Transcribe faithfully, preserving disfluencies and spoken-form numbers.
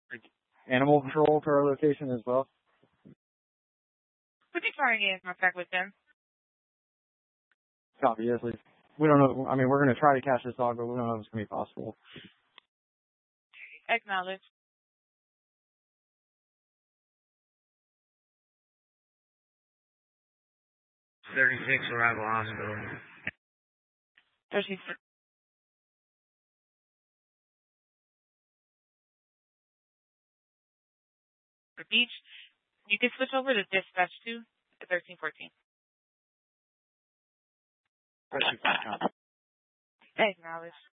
Animal control to our location as well. Would you try and get in contact with them? Copy, yes, please. We don't know. I mean, we're going to try to catch this dog, but we don't know if it's going to be possible. Acknowledge. thirty-six Arrival Hospital. thirty-six. Repeat. You can switch over to dispatch two at thirteen fourteen. Acknowledge.